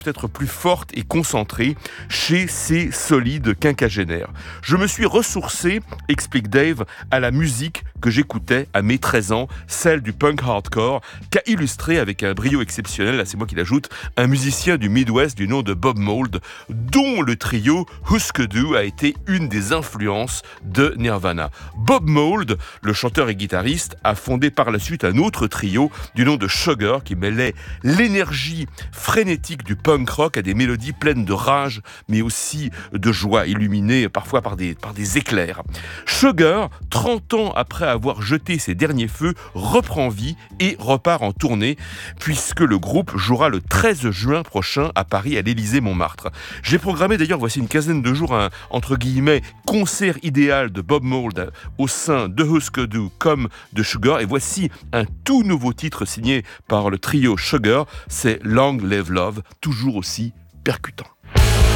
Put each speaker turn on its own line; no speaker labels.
peut-être plus forte et concentrée chez ces solides quinquagénaires. Je me suis ressourcé, explique Dave, à la musique que j'écoutais à mes 13 ans, celle du punk hardcore, qu'a illustré avec un brio exceptionnel, là c'est moi qui l'ajoute, un musicien du Midwest du nom de Bob Mould, dont le trio Husker Du a été une des influences de Nirvana. Bob Mould, le chanteur et guitariste, a fondé par la suite un autre trio du nom de Sugar qui mêlait l'énergie frénétique du punk rock à des mélodies pleines de rage mais aussi de joie, illuminées parfois par des éclairs. Sugar, 30 ans après avoir jeté ses derniers feux, reprend vie et repart en tournée puisque le groupe jouera le 13 juin prochain à Paris à l'Élysée-Montmartre. J'ai programmé d'ailleurs voici une quinzaine de jours un, entre guillemets, concert idéal de Bob Mould au sein de Husker Du comme de Sugar et voici un tout nouveau titre signé par le trio Sugar, c'est Long Live Love, toujours aussi percutant.